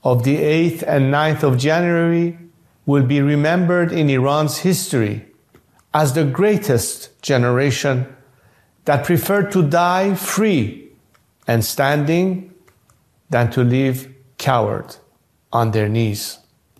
of the 8th and 9th of January will be remembered in Iran's history as the greatest generation that preferred to die free and standing than to live coward on their knees.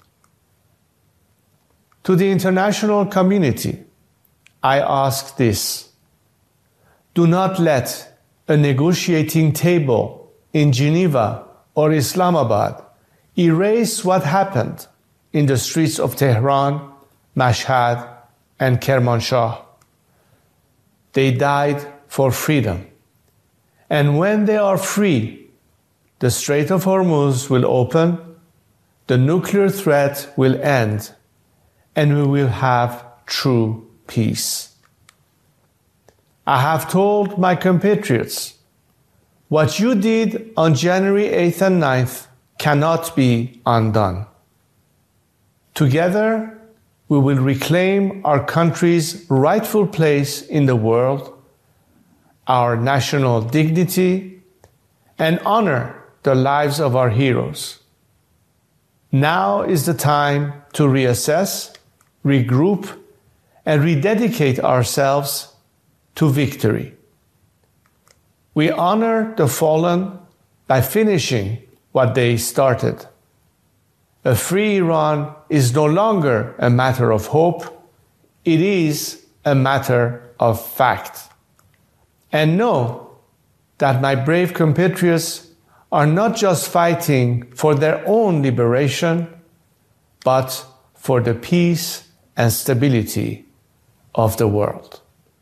To the international community, I ask this: do not let a negotiating table in Geneva or Islamabad erase what happened in the streets of Tehran, Mashhad, and Kermanshah. They died for freedom. And when they are free, the Strait of Hormuz will open, the nuclear threat will end, and we will have true peace. I have told my compatriots, what you did on January 8th and 9th cannot be undone. Together, we will reclaim our country's rightful place in the world, our national dignity, and honor the lives of our heroes. Now is the time to reassess, regroup, and rededicate ourselves to victory. We honor the fallen by finishing what they started. A free Iran is no longer a matter of hope, it is a matter of fact. And know that my brave compatriots are not just fighting for their own liberation, but for the peace and stability of the world.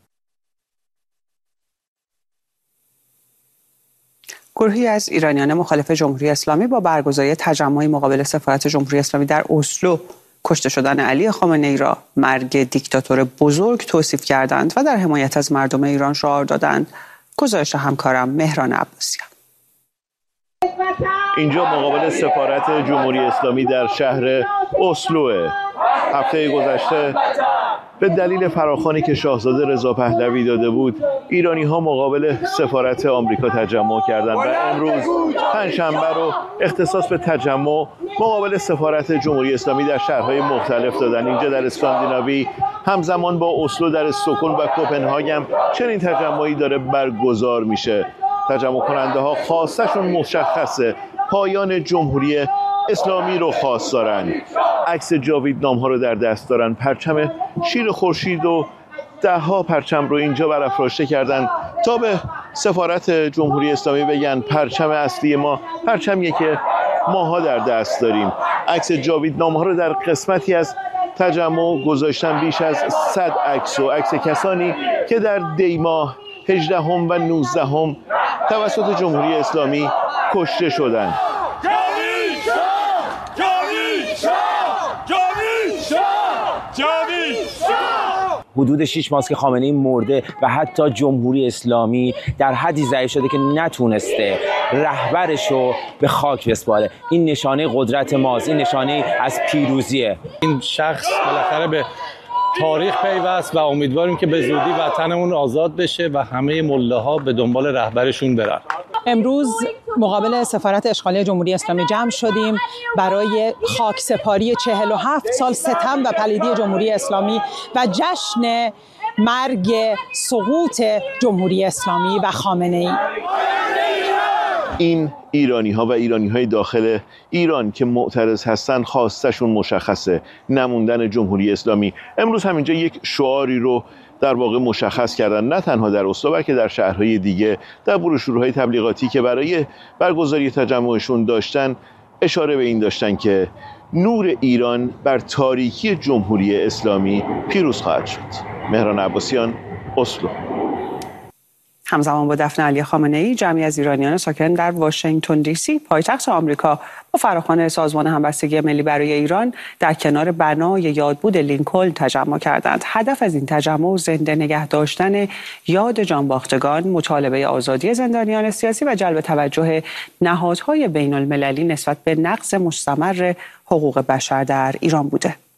گروهی از ایرانیان مخالف جمهوری اسلامی با برگزاری تجمعی مقابل سفارت جمهوری اسلامی در اسلو کشته شدن علی خامنه‌ای را مرگ دیکتاتور بزرگ توصیف کردند و در حمایت از مردم ایران شعار دادند. گزارش همکارم مهران عباسیان. اینجا مقابل سفارت جمهوری اسلامی در شهر اسلو. هفته گذشته به دلیل فراخوانی که شاهزاده رضا پهلوی داده بود، ایرانی‌ها مقابل سفارت آمریکا تجمع کردند و امروز پنجشنبه رو اختصاص به تجمع مقابل سفارت جمهوری اسلامی در شهرهای مختلف دادن. اینجا در اسکاندیناوی همزمان با اسلو در استکهلم و کوپنهاگ چنین تجمعی داره برگزار میشه. تجمع کننده ها خواستشون مشخصه، پایان جمهوری اسلامی رو خواست دارن. عکس جاویدنام ها رو در دست دارن، پرچم شیر خورشید و ده ها پرچم رو اینجا برافراشته کردن تا به سفارت جمهوری اسلامی بگن پرچم اصلی ما پرچمیه که ماها در دست داریم. عکس جاویدنام ها رو در قسمتی از تجمع گذاشتن، بیش از 100 عکس و عکس کسانی که در دی ماه 18 و 19 توسط جمهوری اسلامی کشته شدند. حدود 6 ماه که خامنه‌ای مرده و حتی جمهوری اسلامی در حدی ضعیف شده که نتونسته رهبرش رو به خاک بسپاره. این نشانه قدرت ماست، این نشانه از پیروزیه. این شخص بالاخره به تاریخ پیوست و امیدواریم که به زودی وطنمون آزاد بشه و همه ملاها به دنبال رهبرشون برن. امروز مقابل سفارت اشغالی جمهوری اسلامی جمع شدیم برای خاکسپاری 47 سال ستم و پلیدی جمهوری اسلامی و جشن مرگ سقوط جمهوری اسلامی و خامنه‌ای. این ایرانی‌ها و ایرانی‌های داخل ایران که معترض هستن خواستشون مشخصه، نموندن جمهوری اسلامی. امروز همینجا یک شعاری رو در واقع مشخص کردن، نه تنها در اسلو بلکه در شهرهای دیگه. در بروشورهای تبلیغاتی که برای برگزاری تجمعشون داشتن اشاره به این داشتن که نور ایران بر تاریکی جمهوری اسلامی پیروز خواهد شد. مهران عباسیان، اسلو. همزمان با دفن علی خامنه‌ای، جمعی از ایرانیان ساکن در واشنگتن دی سی پایتخت آمریکا با فراخوان سازمان همبستگی ملی برای ایران در کنار بنای یادبود لینکلن تجمع کردند. هدف از این تجمع زنده نگه داشتن یاد جانباختگان، مطالبه آزادی زندانیان سیاسی و جلب توجه نهادهای بین المللی نسبت به نقض مستمر حقوق بشر در ایران بوده.